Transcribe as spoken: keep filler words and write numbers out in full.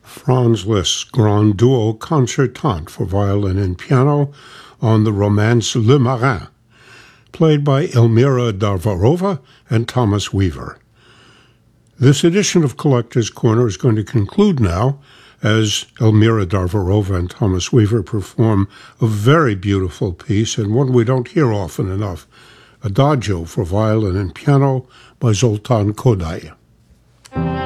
Franz Liszt's Grand Duo Concertante for violin and piano on the Romance Le Marin, played by Elmira Darvarova and Thomas Weaver. This edition of Collector's Corner is going to conclude now as Elmira Darvarova and Thomas Weaver perform a very beautiful piece and one we don't hear often enough, Adagio for violin and piano by Zoltan Kodály.